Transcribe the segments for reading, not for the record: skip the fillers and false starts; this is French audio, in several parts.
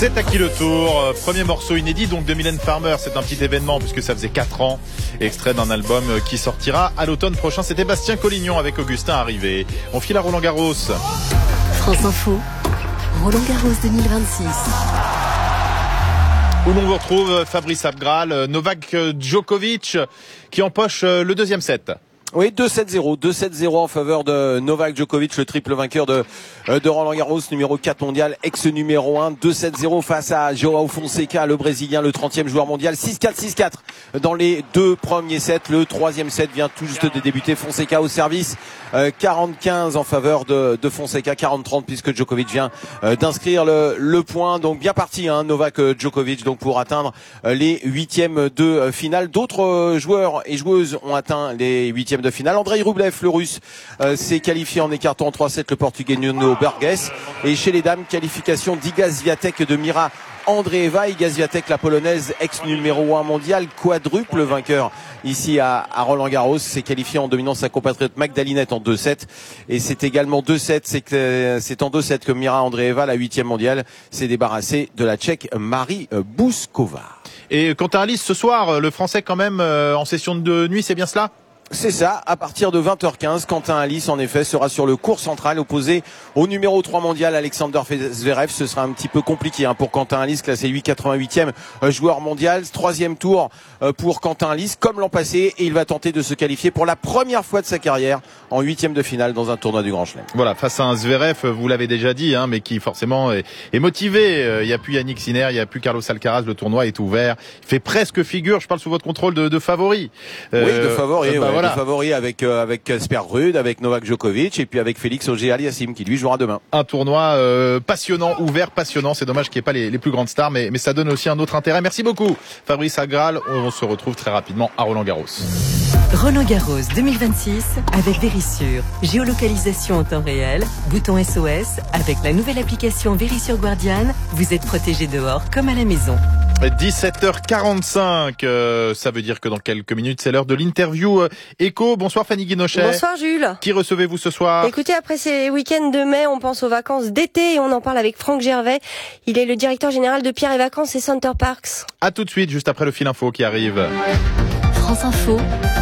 C'est à qui le tour? Premier morceau inédit donc de Mylène Farmer. C'est un petit événement puisque ça faisait 4 ans. Extrait d'un album qui sortira à l'automne prochain. C'était Bastien Collignon avec Augustin Arrivé. On file à Roland Garros. France Info, Roland Garros 2026. Où l'on vous retrouve Fabrice Abgral, Novak Djokovic qui empoche le deuxième set. Oui, 2-7-0, 2-7-0 en faveur de Novak Djokovic, le triple vainqueur de Roland Garros, numéro 4 mondial, ex-numéro 1, 2-7-0 face à João Fonseca, le Brésilien, le 30e joueur mondial, 6-4, 6-4 dans les deux premiers sets. Le troisième set vient tout juste de débuter, Fonseca au service, 40-15 en faveur de Fonseca, 40-30 puisque Djokovic vient d'inscrire le point. Donc bien parti, Novak Djokovic, donc pour atteindre les huitièmes de finale. D'autres joueurs et joueuses ont atteint les huitièmes de finale. Andrei Rublev, le russe, s'est qualifié en écartant en 3-7 le portugais Nuno Burgess. Et chez les dames, qualification d'Iga Swiatek et de Mira Andreeva. Iga Swiatek, la polonaise, ex-numéro 1 mondial, quadruple vainqueur ici à Roland Garros, s'est qualifié en dominant sa compatriote Magdalinette en 2-7. Et c'est également 2-7, c'est en 2-7 que Mira Andreeva, la 8e mondiale, s'est débarrassée de la Tchèque Marie Bouskova. Et Quentin Alice ce soir, le français quand même en session de nuit, c'est bien cela? C'est ça, à partir de 20h15, Quentin Alice en effet sera sur le court central opposé au numéro 3 mondial Alexander Zverev. Ce sera un petit peu compliqué pour Quentin Alice, classé 88e joueur mondial. Troisième tour pour Quentin Alice comme l'an passé, et il va tenter de se qualifier pour la première fois de sa carrière en 8e de finale dans un tournoi du Grand Chelem. Voilà, face à un Zverev, vous l'avez déjà dit, mais qui forcément est motivé. Il n'y a plus Yannick Sinner, il n'y a plus Carlos Alcaraz, le tournoi est ouvert. Il fait presque figure, je parle sous votre contrôle, de favori. Oui, de favori, voilà. De favori avec Casper Ruud, avec Novak Djokovic et puis avec Félix Auger-Aliassime qui lui jouera demain. Un tournoi passionnant, ouvert, passionnant. C'est dommage qu'il n'y ait pas les plus grandes stars, mais ça donne aussi un autre intérêt. Merci beaucoup Fabrice Agral. On se retrouve très rapidement à Roland Garros. Roland Garros 2026 avec Verisure. Géolocalisation en temps réel, bouton SOS. Avec la nouvelle application Verisure Guardian, vous êtes protégé dehors comme à la maison. 17h45, ça veut dire que dans quelques minutes, c'est l'heure de l'interview Écho. Bonsoir Fanny Guinochet. Bonsoir Jules. Qui recevez-vous ce soir? Écoutez, après ces week-ends de mai, on pense aux vacances d'été et on en parle avec Franck Gervais. Il est le directeur général de Pierre et Vacances et Center Parks. À tout de suite, juste après le fil info qui arrive. France Info,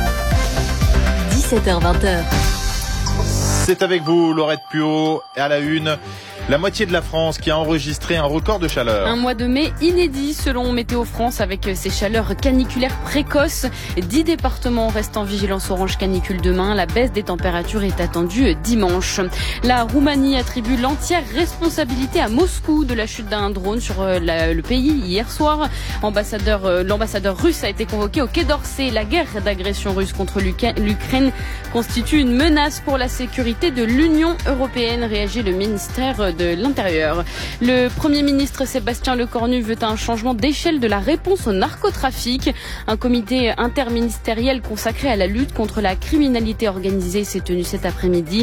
17h-20h. C'est avec vous, Laurette Puot, à la une. La moitié de la France qui a enregistré un record de chaleur. Un mois de mai inédit selon Météo France avec ces chaleurs caniculaires précoces. 10 départements restent en vigilance orange canicule demain. La baisse des températures est attendue dimanche. La Roumanie attribue l'entière responsabilité à Moscou de la chute d'un drone sur le pays hier soir. L'ambassadeur russe a été convoqué au Quai d'Orsay. La guerre d'agression russe contre l'Ukraine constitue une menace pour la sécurité de l'Union européenne, réagit le ministère de l'Intérieur. Le Premier ministre Sébastien Lecornu veut un changement d'échelle de la réponse au narcotrafic. Un comité interministériel consacré à la lutte contre la criminalité organisée s'est tenu cet après-midi.